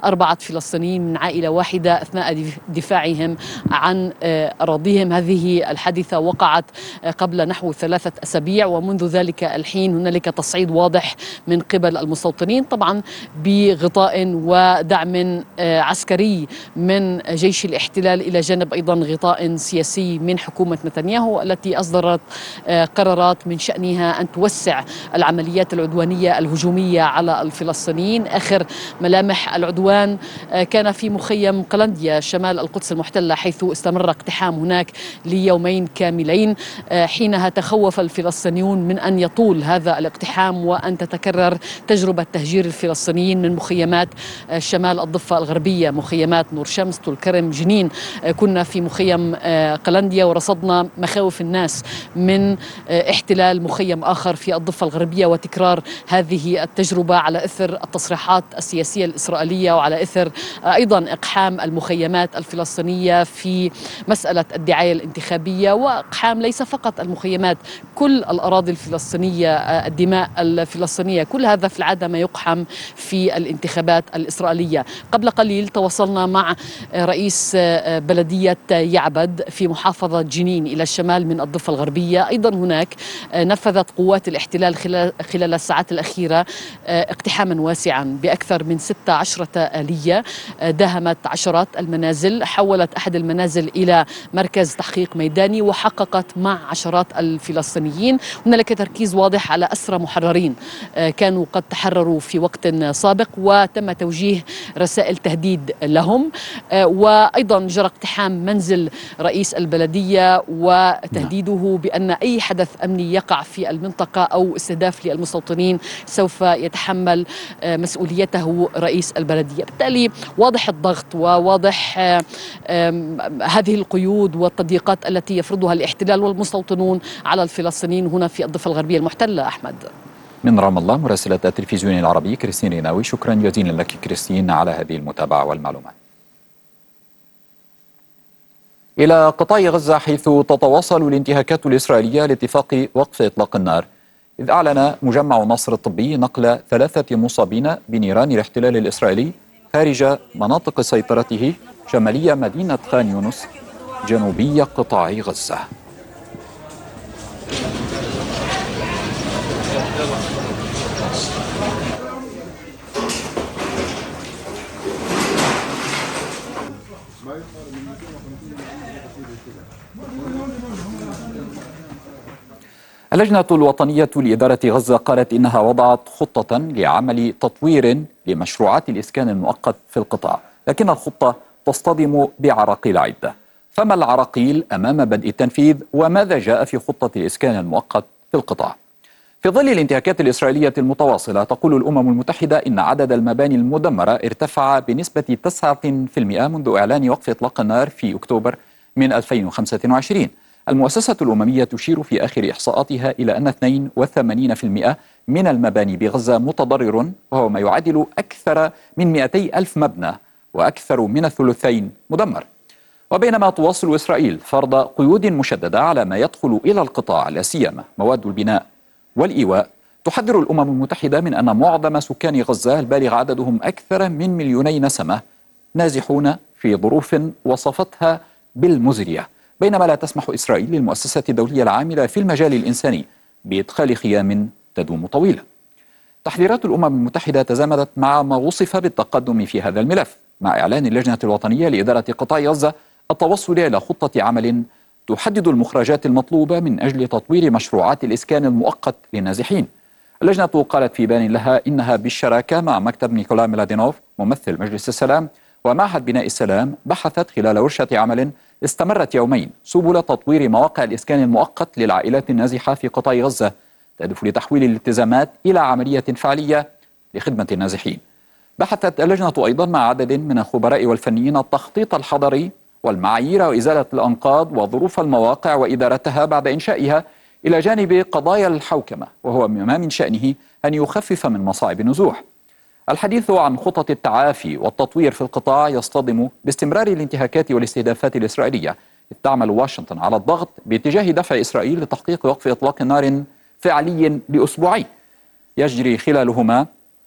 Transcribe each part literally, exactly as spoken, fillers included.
أربعة فلسطينيين من عائلة واحدة أثناء دفاعهم عن أراضيهم. هذه الحادثة وقعت قبل نحو ثلاثة أسابيع، ومنذ ذلك الحين هنالك تصعيد واضح من قبل المستوطنين، طبعا بغطاء ودعم عسكري من جيش الاحتلال، إلى جانب أيضا غطاء سياسي من حكومة نتنياهو التي أصدرت قرارات من شأنها أن توسع العمليات العدوانية الهجومية على الفلسطينيين. آخر ملامح العدوان كان في مخيم قلنديا شمال القدس المحتلة، حيث استمر اقتحام هناك ليومين كاملين. حينها تخوف الفلسطينيون من أن يطول هذا الاقتحام وأن تتكرر تجربة تهجير الفلسطينيين من مخيمات شمال الضفة الغربية، مخيمات نور شمس، طول كرم، جنين. كنا في مخيم قلنديا ورصدنا مخاوف الناس من احتلال مخيم آخر في الضفة الغربية وتكرار هذه التجربة على إثر التصريحات السياسية الإسرائيلية، وعلى إثر أيضا إقحام المخيمات الفلسطينية في مسألة الدعاية الانتخابية، وإقحام ليس فقط المخيمات، كل الأراضي الفلسطينية، الدماء الفلسطينية، كل هذا في العادة ما يقحم في الانتخابات الإسرائيلية. قبل قليل تواصلنا مع رئيس بلدية يعبد في محافظة جنين إلى الشمال من الضفة الغربية. أيضا هناك نفذت قوات الاحتلال خلال الساعات الأخيرة اقتحاما واسعا بأكثر من ستة عشرة آلية، داهمت عشرات المنازل، حولت أحد المنازل إلى مركز تحقيق ميداني، وحققت مع عشرات الفلسطينيين. هنالك تركيز واضح على أسرى محررين كانوا قد تحرروا في وقت سابق، وتم توجيه رسائل تهديد لهم. وأيضا جرى اقتحام منزل رئيس البلدية وتهديده بأن أي حدث أمني يقع في المنطقة أو استهداف للمستوطنين سوف يتحمل مسؤوليته رئيس البلدية. بالتالي واضح الضغط وواضح هذه القيود والتضييقات التي يفرضها الاحتلال والمستوطنون على الفلسطينيين هنا في الضفة الغربية المحتلة. أحمد من رام الله، مراسلة التلفزيون العربي كريستين ريناوي، شكرا جزيلا لك كريستين على هذه المتابعة والمعلومات. إلى قطاع غزة، حيث تتواصل الانتهاكات الإسرائيلية لاتفاق وقف إطلاق النار، إذ أعلن مجمع نصر الطبي نقل ثلاثة مصابين بنيران الاحتلال الإسرائيلي خارج مناطق سيطرته شمالية مدينة خان يونس جنوبي قطاع غزة. اللجنة الوطنية لإدارة غزة قالت إنها وضعت خطة لعمل تطوير لمشروعات الإسكان المؤقت في القطاع، لكن الخطة تصطدم بعراقيل عدة. فما العراقيل أمام بدء التنفيذ، وماذا جاء في خطة الإسكان المؤقت في القطاع؟ في ظل الانتهاكات الإسرائيلية المتواصلة، تقول الأمم المتحدة إن عدد المباني المدمرة ارتفع بنسبة تسعة بالمئة منذ إعلان وقف إطلاق النار في أكتوبر من ألفين وخمسة وعشرين. المؤسسة الأممية تشير في آخر إحصاءاتها إلى أن اثنين وثمانين بالمئة من المباني بغزة متضرر، وهو ما يعادل أكثر من مئتي ألف مبنى، وأكثر من الثلثين مدمر. وبينما تواصل إسرائيل فرض قيود مشددة على ما يدخل إلى القطاع، لا سيما مواد البناء والإيواء، تحذر الأمم المتحدة من أن معظم سكان غزة البالغ عددهم أكثر من مليوني نسمة نازحون في ظروف وصفتها بالمزرية، بينما لا تسمح إسرائيل للمؤسسات الدولية العاملة في المجال الإنساني بإدخال خيام تدوم طويلة. تحذيرات الأمم المتحدة تزامنت مع ما وصف بالتقدم في هذا الملف، مع إعلان اللجنة الوطنية لإدارة قطاع غزة التوصل إلى خطة عمل تحدد المخرجات المطلوبة من أجل تطوير مشروعات الإسكان المؤقت للنازحين. اللجنة قالت في بيان لها إنها بالشراكة مع مكتب نيكولا ميلادينوف ممثل مجلس السلام ومعهد بناء السلام بحثت خلال ورشة عمل استمرت يومين سبل تطوير مواقع الإسكان المؤقت للعائلات النازحة في قطاع غزة، تهدف لتحويل الالتزامات إلى عملية فعلية لخدمة النازحين. بحثت اللجنة أيضا مع عدد من الخبراء والفنيين التخطيط الحضري والمعايير وإزالة الأنقاض وظروف المواقع وإدارتها بعد إنشائها، إلى جانب قضايا الحوكمة، وهو ما من شأنه أن يخفف من مصاعب النزوح. الحديث عن خطط التعافي والتطوير في القطاع يصطدم باستمرار الانتهاكات والاستهدافات الإسرائيلية، إذ تعمل واشنطن على الضغط باتجاه دفع إسرائيل لتحقيق وقف إطلاق نار فعلي لأسبوعين يجري خلالهما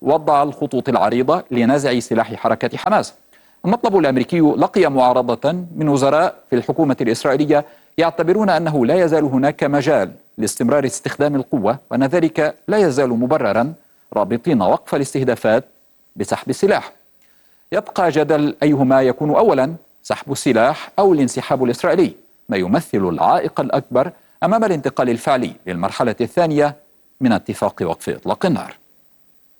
وضع الخطوط العريضة لنزع سلاح حركة حماس. المطلب الأمريكي لقي معارضة من وزراء في الحكومة الإسرائيلية يعتبرون أنه لا يزال هناك مجال لاستمرار استخدام القوة، وأن ذلك لا يزال مبررا، رابطين وقف الاستهدافات بسحب السلاح. يبقى جدل أيهما يكون أولا، سحب السلاح أو الانسحاب الإسرائيلي، ما يمثل العائق الأكبر أمام الانتقال الفعلي للمرحلة الثانية من اتفاق وقف إطلاق النار.